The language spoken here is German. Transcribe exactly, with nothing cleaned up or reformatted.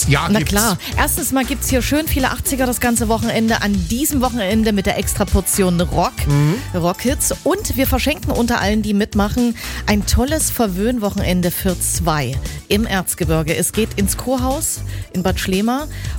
Ja, Na gibt's. klar. Erstens mal gibt's hier schön viele achtziger das ganze Wochenende. An diesem Wochenende mit der Extraportion Rock, Mhm. Rockhits. Und wir verschenken unter allen, die mitmachen, ein tolles Verwöhnwochenende für zwei im Erzgebirge. Es geht ins Kurhaus in Bad Schlema.